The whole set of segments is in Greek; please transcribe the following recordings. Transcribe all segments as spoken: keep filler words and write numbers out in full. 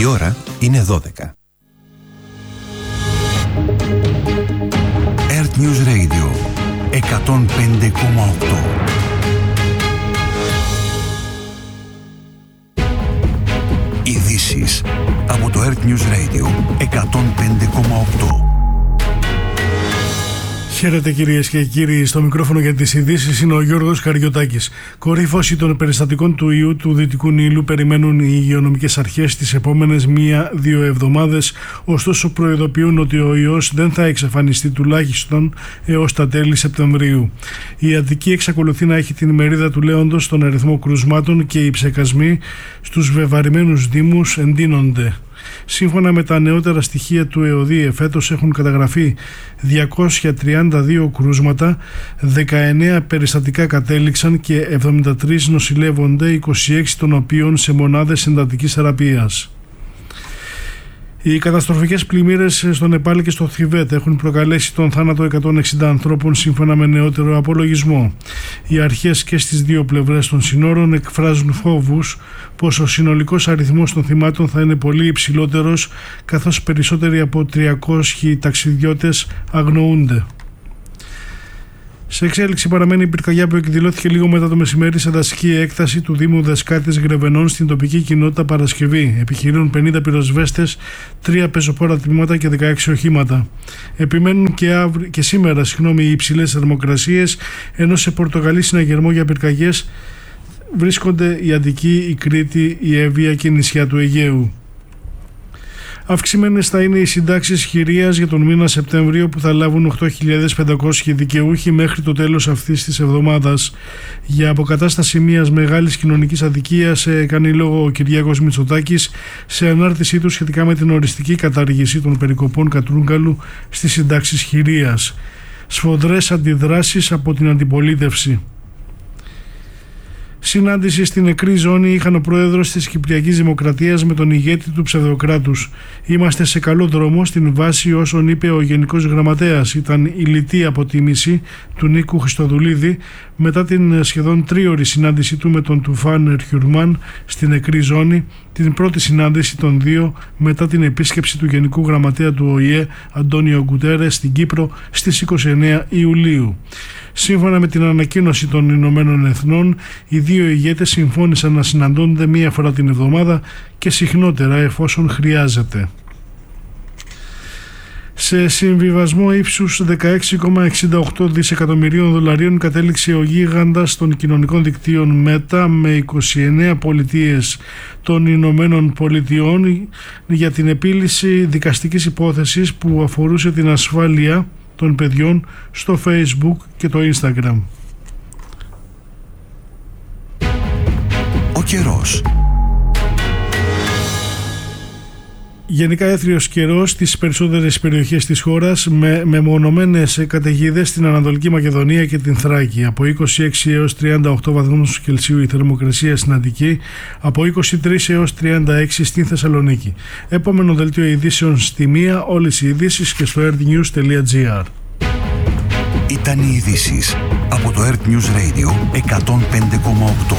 Η ώρα είναι δώδεκα. Earth News Radio εκατόν πέντε κόμμα οκτώ. Ειδήσεις από το Earth News Radio εκατόν πέντε κόμμα οκτώ. Χαίρετε κυρίες και κύριοι, στο μικρόφωνο για τις ειδήσεις είναι ο Γιώργος Καριωτάκης. Κορύφωση των περιστατικών του ιού του Δυτικού Νείλου περιμένουν οι υγειονομικές αρχές τις επόμενες μία-δύο εβδομάδες, ωστόσο προειδοποιούν ότι ο ιός δεν θα εξαφανιστεί τουλάχιστον έως τα τέλη Σεπτεμβρίου. Η Αττική εξακολουθεί να έχει την μερίδα του λέοντος στον αριθμό κρουσμάτων και οι ψεκασμοί στους βεβαρημένους δήμους εντείνονται. Σύμφωνα με τα νεότερα στοιχεία του ΕΟΔΙΕ, φέτος έχουν καταγραφεί διακόσια τριάντα δύο κρούσματα, δεκαεννέα περιστατικά κατέληξαν και εβδομήντα τρία νοσηλεύονται, είκοσι έξι των οποίων σε μονάδες εντατικής θεραπείας. Οι καταστροφικές πλημμύρες στο Νεπάλ και στο Θιβέτ έχουν προκαλέσει τον θάνατο εκατόν εξήντα ανθρώπων σύμφωνα με νεότερο απολογισμό. Οι αρχές και στις δύο πλευρές των συνόρων εκφράζουν φόβους πως ο συνολικός αριθμός των θυμάτων θα είναι πολύ υψηλότερος, καθώς περισσότεροι από τριακόσιοι ταξιδιώτες αγνοούνται. Σε εξέλιξη παραμένει η πυρκαγιά που εκδηλώθηκε λίγο μετά το μεσημέρι σε δασική έκταση του Δήμου Δασκάτης Γρεβενών στην τοπική κοινότητα Παρασκευή. Επιχειρούν πενήντα πυροσβέστες, τρία πεζοπόρα τμήματα και δεκαέξι οχήματα. Επιμένουν και, αύριο, και σήμερα συγγνώμη, οι υψηλές θερμοκρασίες, ενώ σε Πορτογαλί συναγερμό για πυρκαγιές βρίσκονται η Αττική, η Κρήτη, η Εύβοια και η νησιά του Αιγαίου. Αυξημένες θα είναι οι συντάξεις χειρίας για τον μήνα Σεπτέμβριο, που θα λάβουν οκτώ χιλιάδες πεντακόσιοι δικαιούχοι μέχρι το τέλος αυτής της εβδομάδας. Για αποκατάσταση μιας μεγάλης κοινωνικής αδικίας κάνει λόγο ο Κυριάκος Μητσοτάκης σε ανάρτησή του σχετικά με την οριστική κατάργηση των περικοπών κατρούγκαλου στις συντάξεις χειρίας. Σφοδρές αντιδράσεις από την αντιπολίτευση. Συνάντηση στην νεκρή ζώνη είχαν ο πρόεδρος της Κυπριακής Δημοκρατίας με τον ηγέτη του ψευδοκράτους. Είμαστε σε καλό δρόμο στην βάση όσων είπε ο Γενικός Γραμματέας. Ήταν η λιτή αποτίμηση του Νίκου Χριστοδουλίδη μετά την σχεδόν τρίωρη συνάντηση του με τον Τουφάν Ερχιουρμάν στην νεκρή ζώνη, την πρώτη συνάντηση των δύο μετά την επίσκεψη του Γενικού Γραμματέα του Ο Η Ε Αντώνιο Γκουτέρες στην Κύπρο στις είκοσι εννέα Ιουλίου. Σύμφωνα με την ανακοίνωση των Ηνωμένων Εθνών, οι δύο ηγέτες συμφώνησαν να συναντώνται μία φορά την εβδομάδα και συχνότερα εφόσον χρειάζεται. Σε συμβιβασμό ύψους δεκαέξι κόμμα εξήντα οκτώ δισεκατομμυρίων δολαρίων κατέληξε ο γίγαντας των κοινωνικών δικτύων Meta με είκοσι εννέα πολιτείες των Ηνωμένων Πολιτειών για την επίλυση δικαστικής υπόθεσης που αφορούσε την ασφάλεια των παιδιών στο Facebook και το Instagram. Ο καιρός. Γενικά έθριος καιρός στις περισσότερες περιοχές της χώρας, με μεμονωμένες καταιγίδες στην Ανατολική Μακεδονία και την Θράκη. Από είκοσι έξι έως τριάντα οκτώ βαθμούς Κελσίου η θερμοκρασία στην Αττική, από είκοσι τρία έως τριάντα έξι στην Θεσσαλονίκη. Επόμενο δελτίο ειδήσεων στη μία, όλες οι ειδήσεις και στο earthnews τελεία gr. Ήταν οι ειδήσεις από το Earth News Radio εκατόν πέντε κόμμα οκτώ.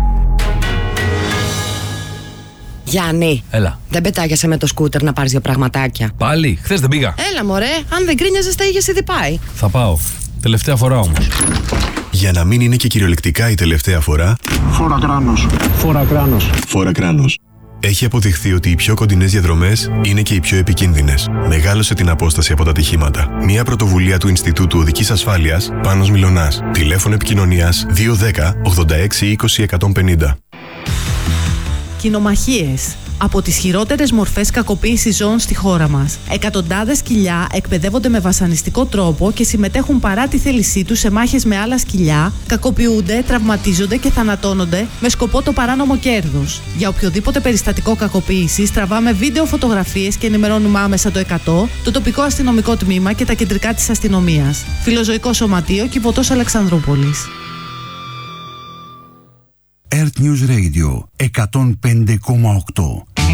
Γιάννη, έλα. Δεν πετάγεσαι με το σκούτερ να πάρεις δύο πραγματάκια? Πάλι, χθες δεν πήγα. Έλα μωρέ, αν δεν κρίνιαζες θα είχες ήδη πάει. Θα πάω. Τελευταία φορά όμως. Για να μην είναι και κυριολεκτικά η τελευταία φορά, Φόρα κράνος. Φόρα κράνος. Φόρα κράνος. Έχει αποδειχθεί ότι οι πιο κοντινές διαδρομές είναι και οι πιο επικίνδυνες. Μεγάλωσε την απόσταση από τα ατυχήματα. Μια πρωτοβουλία του Ινστιτούτου Οδικής Ασφάλειας, Πάνος Μιλωνάς. Τηλέφωνο επικοινωνίας δύο ένα μηδέν ογδόντα έξι είκοσι εκατόν πενήντα. Κοινομαχίες. Από τις χειρότερες μορφές κακοποίησης ζώων στη χώρα μας. Εκατοντάδες σκυλιά εκπαιδεύονται με βασανιστικό τρόπο και συμμετέχουν παρά τη θέλησή τους σε μάχες με άλλα σκυλιά, κακοποιούνται, τραυματίζονται και θανατώνονται με σκοπό το παράνομο κέρδος. Για οποιοδήποτε περιστατικό κακοποίησης τραβάμε βίντεο φωτογραφίες και ενημερώνουμε άμεσα το εκατό, το τοπικό αστυνομικό τμήμα και τα κεντρικά της αστυνομίας. Φιλοζωικό Σωματείο, Κιβωτός Αλεξανδρούπολης. Earth News Radio εκατόν πέντε κόμμα οκτώ.